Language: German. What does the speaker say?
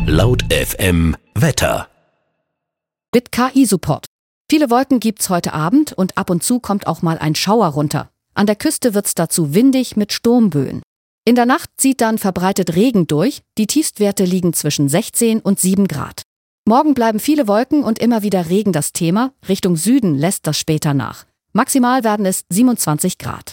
Laut FM Wetter. Mit KI-Support. Viele Wolken gibt's heute Abend und ab und zu kommt auch mal ein Schauer runter. An der Küste wird's dazu windig mit Sturmböen. In der Nacht zieht dann verbreitet Regen durch. Die Tiefstwerte liegen zwischen 16 und 7 Grad. Morgen bleiben viele Wolken und immer wieder Regen das Thema. Richtung Süden lässt das später nach. Maximal werden es 27 Grad.